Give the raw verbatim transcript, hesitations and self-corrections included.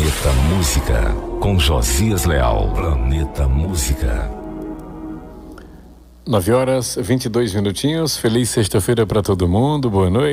Planeta Música, com Josias Leal. Planeta Música. nove horas, vinte e dois minutinhos. Feliz sexta-feira para todo mundo. Boa noite.